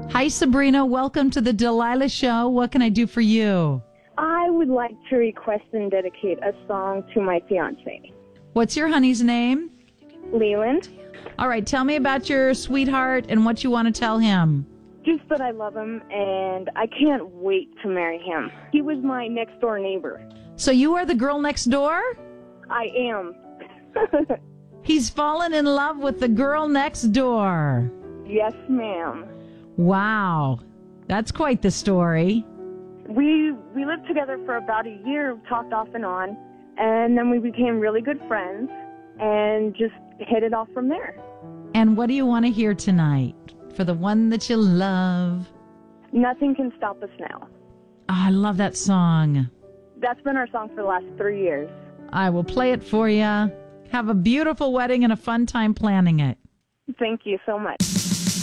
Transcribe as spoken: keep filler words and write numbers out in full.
Hi, Sabrina. Welcome to the Delilah Show. What can I do for you? I would like to request and dedicate a song to my fiance, What's your honey's name? Leland. All right, tell me about your sweetheart and what you want to tell him. Just that I love him and I can't wait to marry him. He was my next door neighbor. So you are the girl next door? I am. He's fallen in love with the girl next door. Yes, ma'am. Wow. That's quite the story. We we lived together for about a year, talked off and on, and then we became really good friends and just hit it off from there. And what do you want to hear tonight for the one that you love? Nothing Can Stop Us Now. Oh, I love that song. That's been our song for the last three years. I will play it for you. Have a beautiful wedding and a fun time planning it. Thank you so much.